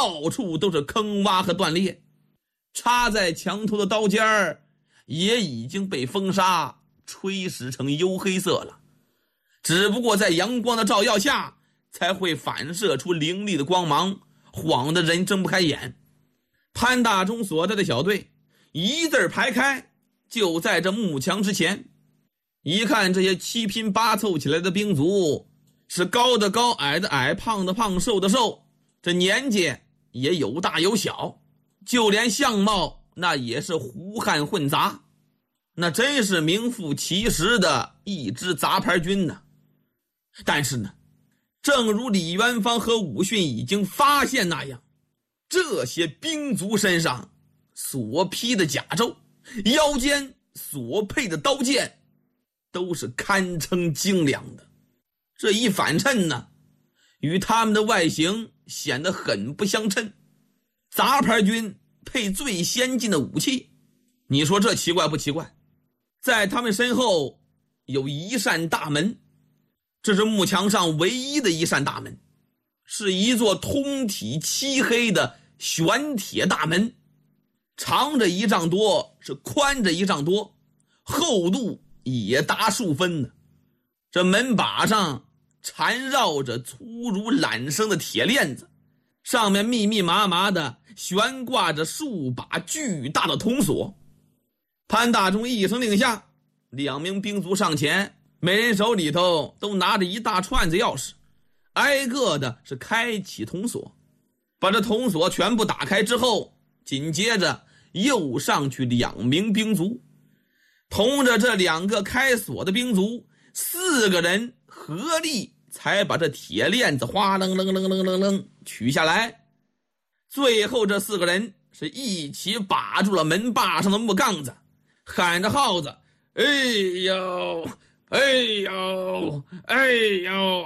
到处都是坑洼和断裂，插在墙头的刀尖儿也已经被风沙吹蚀成黝黑色了，只不过在阳光的照耀下才会反射出凌厉的光芒，晃得人睁不开眼。潘大忠所在的小队一字排开，就在这幕墙之前。一看这些七拼八凑起来的兵卒，是高的高，矮的矮，胖的胖，瘦的瘦，这年纪也有大有小，就连相貌那也是胡汉混杂，那真是名副其实的一支杂牌军呢。但是呢，正如李元芳和武训已经发现那样，这些兵卒身上所披的甲胄，腰间所配的刀剑，都是堪称精良的。这一反衬呢，与他们的外形显得很不相称。杂牌军配最先进的武器，你说这奇怪不奇怪？在他们身后有一扇大门，这是幕墙上唯一的一扇大门，是一座通体漆黑的玄铁大门，长着1丈多，是宽着1丈多，厚度也达数分呢。这门把上缠绕着粗如缆绳的铁链子，上面密密麻麻的悬挂着数把巨大的铜锁。潘大忠一声令下，2名兵卒上前，每人手里头都拿着一大串子钥匙，挨个的是开启铜锁。把这铜锁全部打开之后，紧接着又上去2名兵卒，同着这2个开锁的兵卒，4个人合力才把这铁链子哗楞楞楞楞楞楞取下来。最后这4个人是一起把住了门把上的木杠子，喊着号子，哎呦哎呦哎呦，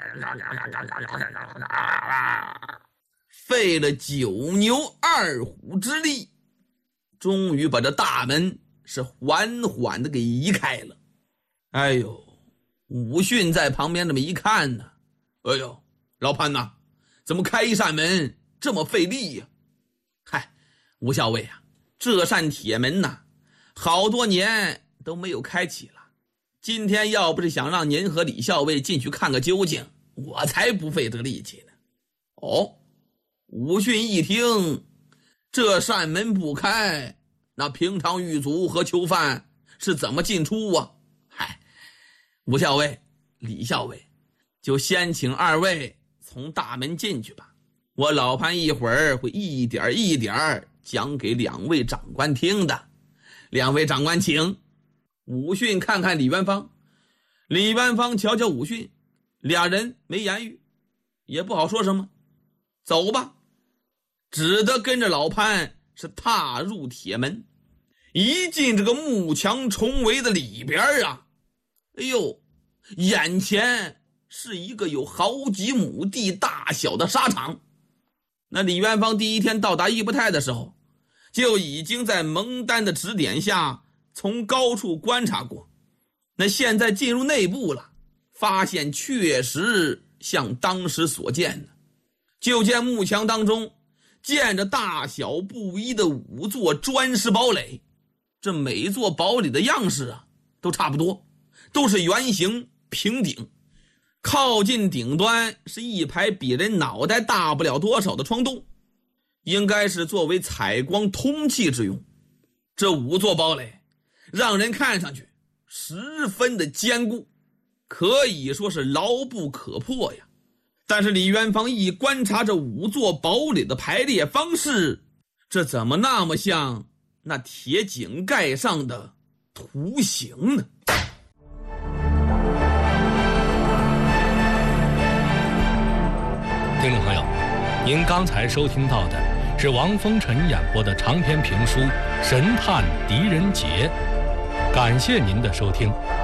费了9牛2虎之力，终于把这大门是缓缓的给移开了。哎呦，武训在旁边这么一看呢，哎呦，老潘呐，怎么开一扇门这么费力呀？嗨，吴校尉啊，这扇铁门呐，好多年都没有开启了。今天要不是想让您和李校尉进去看个究竟，我才不费这个力气呢。哦，武训一听，这扇门不开，那平常狱卒和囚犯是怎么进出啊？嗨，吴校尉、李校尉，就先请2位从大门进去吧。我老潘一会儿会一点一点讲给2位长官听的。2位长官请。武训看看李元芳，李元芳瞧瞧武训，2人没言语，也不好说什么，走吧。只得跟着老潘是踏入铁门。一进这个幕墙重围的里边啊，哎呦，眼前是一个有好几亩地大小的沙场。那李元芳第一天到达义布泰的时候，就已经在蒙丹的指点下从高处观察过。那现在进入内部了，发现确实像当时所见的。就见幕墙当中建着大小不一的5座砖石堡垒，这每座堡垒的样式啊都差不多，都是圆形平顶，靠近顶端是一排比人脑袋大不了多少的窗洞，应该是作为采光通气之用。这5座堡垒让人看上去十分的坚固，可以说是牢不可破呀。但是李元芳一观察这5座堡垒的排列方式，这怎么那么像那铁井盖上的图形呢？ 听众朋友，您刚才收听到的是王风尘演播的长篇评书《神探狄仁杰》，感谢您的收听。